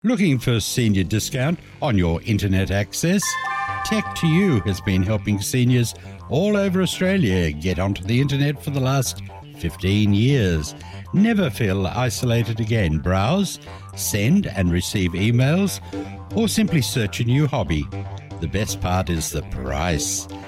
Looking for senior discount on your internet access? Tech2U has been helping seniors all over Australia get onto the internet for the last 15 years. Never feel isolated again. Browse, send and receive emails, or simply search a new hobby. The best part is the price.